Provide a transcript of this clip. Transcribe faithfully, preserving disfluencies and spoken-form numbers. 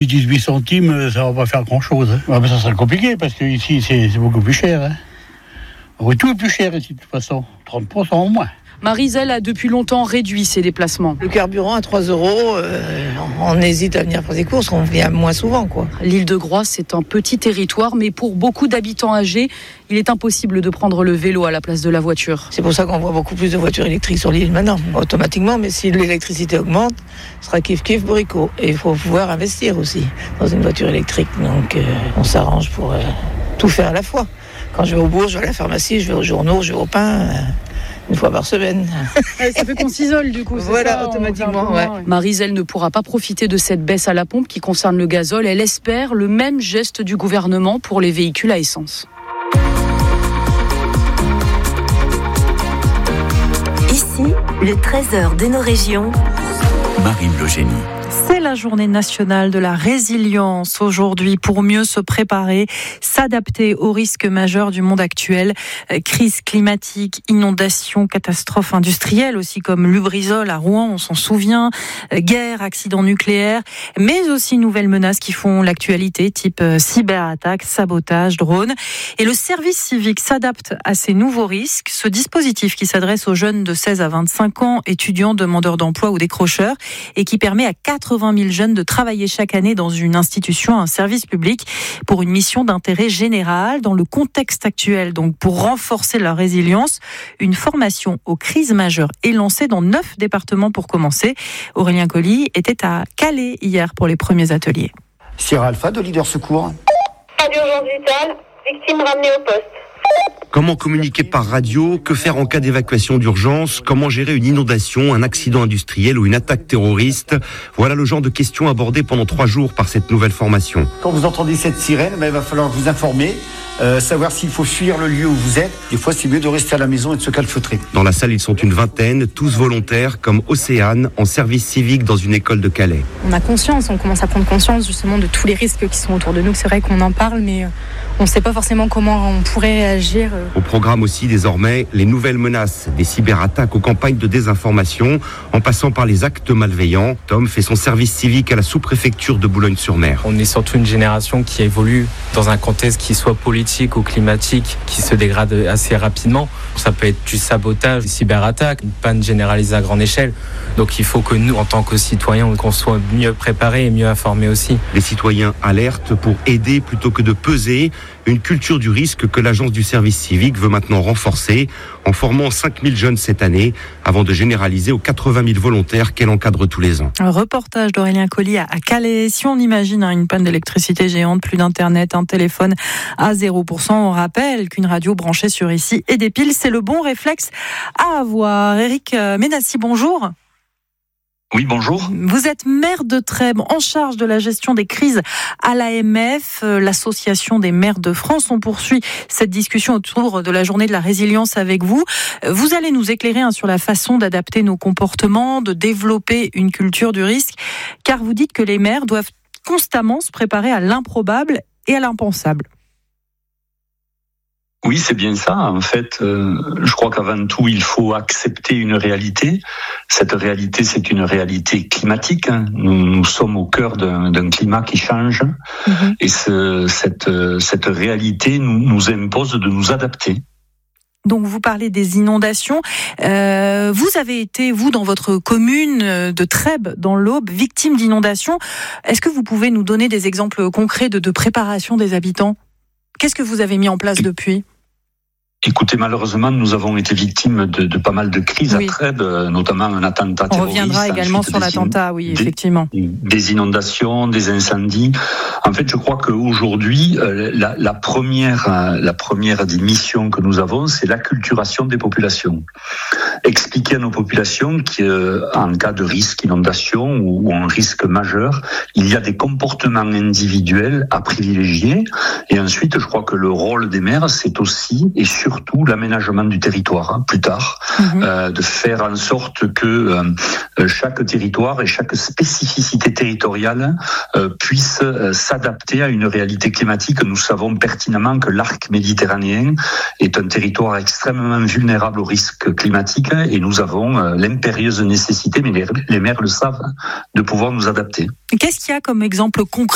dix-huit centimes, ça va pas faire grand-chose. Hein. Ah, ben, ça serait compliqué, parce que ici, c'est, c'est beaucoup plus cher. Hein. Oui, tout est plus cher ici, de toute façon. trente pour cent au moins. Maryse-Elle a depuis longtemps réduit ses déplacements. Le carburant à trois euros, euh, on hésite à venir faire des courses, on vient moins souvent, quoi. L'île de Groix, c'est un petit territoire, mais pour beaucoup d'habitants âgés, il est impossible de prendre le vélo à la place de la voiture. C'est pour ça qu'on voit beaucoup plus de voitures électriques sur l'île maintenant, automatiquement, mais si l'électricité augmente, ce sera kiff-kiff bourricot. Et il faut pouvoir investir aussi dans une voiture électrique, donc euh, on s'arrange pour euh, tout faire à la fois. Quand je vais au bourg, je vais à la pharmacie, je vais aux journaux, je vais au pain... Euh, une fois par semaine. Ça fait qu'on s'isole du coup. C'est voilà, ça, automatiquement. Ouais. Ouais. Maryse, elle ne pourra pas profiter de cette baisse à la pompe qui concerne le gazole. Elle espère le même geste du gouvernement pour les véhicules à essence. Ici, le trésor de nos régions. Marine Logénie. C'est la journée nationale de la résilience aujourd'hui pour mieux se préparer, s'adapter aux risques majeurs du monde actuel. Crise climatique, inondations, catastrophes industrielles aussi comme Lubrizol à Rouen, on s'en souvient, guerre, accidents nucléaires, mais aussi nouvelles menaces qui font l'actualité, type cyberattaques, sabotage, drones. Et le service civique s'adapte à ces nouveaux risques. Ce dispositif qui s'adresse aux jeunes de seize à vingt-cinq ans, étudiants, demandeurs d'emploi ou décrocheurs, et qui permet à quatre-vingts mille jeunes de travailler chaque année dans une institution, un service public, pour une mission d'intérêt général. Dans le contexte actuel, donc pour renforcer leur résilience, une formation aux crises majeures est lancée dans neuf départements pour commencer. Aurélien Colli était à Calais hier pour les premiers ateliers. Sierra Alpha de Leader Secours. Pas d'urgence vitale, victime ramenée au poste. Comment communiquer par radio? Que faire en cas d'évacuation d'urgence? Comment gérer une inondation, un accident industriel ou une attaque terroriste? Voilà le genre de questions abordées pendant trois jours par cette nouvelle formation. Quand vous entendez cette sirène, ben, il va falloir vous informer, euh, savoir s'il faut fuir le lieu où vous êtes. Des fois, c'est mieux de rester à la maison et de se calfeutrer. Dans la salle, ils sont une vingtaine, tous volontaires, comme Océane, en service civique dans une école de Calais. On a conscience, on commence à prendre conscience justement de tous les risques qui sont autour de nous. C'est vrai qu'on en parle, mais on ne sait pas forcément comment on pourrait agir. Au programme aussi, désormais, les nouvelles menaces, des cyberattaques aux campagnes de désinformation, en passant par les actes malveillants. Tom fait son service civique à la sous-préfecture de Boulogne-sur-Mer. On est surtout une génération qui évolue dans un contexte qui soit politique ou climatique, qui se dégrade assez rapidement. Ça peut être du sabotage, des cyberattaques, une panne généralisée à grande échelle. Donc il faut que nous, en tant que citoyens, qu'on soit mieux préparés et mieux informés aussi. Les citoyens alertent pour aider plutôt que de peser. Une culture du risque que l'agence du service civique veut maintenant renforcer en formant cinq mille jeunes cette année avant de généraliser aux quatre-vingt mille volontaires qu'elle encadre tous les ans. Un reportage d'Aurélien Colli à Calais. Si on imagine hein, une panne d'électricité géante, plus d'internet, un téléphone à zéro pour cent, on rappelle qu'une radio branchée sur ici et des piles, c'est le bon réflexe à avoir. Éric Ménassi, bonjour. Oui, bonjour. Vous êtes maire de Trèbes, en charge de la gestion des crises à l'A M F, l'Association des maires de France. On poursuit cette discussion autour de la journée de la résilience avec vous. Vous allez nous éclairer hein, sur la façon d'adapter nos comportements, de développer une culture du risque, car vous dites que les maires doivent constamment se préparer à l'improbable et à l'impensable. Oui, c'est bien ça. En fait, euh, je crois qu'avant tout, il faut accepter une réalité. Cette réalité, c'est une réalité climatique. Nous, nous sommes au cœur d'un, d'un climat qui change. Mmh. Et ce, cette, cette réalité nous, nous impose de nous adapter. Donc vous parlez des inondations. Euh, vous avez été, vous, dans votre commune de Trèbes, dans l'Aube, victime d'inondations. Est-ce que vous pouvez nous donner des exemples concrets de, de préparation des habitants ? Qu'est-ce que vous avez mis en place depuis ? Écoutez, malheureusement, nous avons été victimes de, de pas mal de crises oui. à Trèbes, notamment un attentat On terroriste. On reviendra également sur l'attentat, in... oui, effectivement. Des, des inondations, des incendies. En fait, je crois qu'aujourd'hui, la, la première, la première des missions que nous avons, c'est l'acculturation des populations. Expliquer à nos populations qu'en cas de risque inondation ou, ou un risque majeur, il y a des comportements individuels à privilégier. Et ensuite, je crois que le rôle des maires, c'est aussi et surtout surtout l'aménagement du territoire, hein, plus tard, mmh. euh, de faire en sorte que euh, chaque territoire et chaque spécificité territoriale euh, puisse euh, s'adapter à une réalité climatique. Nous savons pertinemment que l'arc méditerranéen est un territoire extrêmement vulnérable au risque climatique et nous avons euh, l'impérieuse nécessité, mais les, les maires le savent, de pouvoir nous adapter. Qu'est-ce qu'il y a comme exemple concret